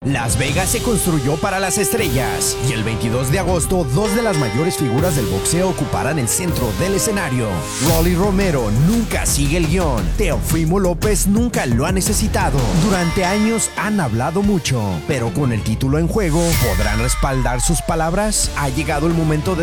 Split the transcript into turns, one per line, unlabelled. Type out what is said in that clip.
Las Vegas se construyó para las estrellas y el 22 de agosto dos de las mayores figuras del boxeo ocuparán el centro del escenario. Rolly Romero nunca sigue el guión. Teofimo López nunca lo ha necesitado. Durante años han hablado mucho, pero con el título en juego, ¿podrán respaldar sus palabras? Ha llegado el momento de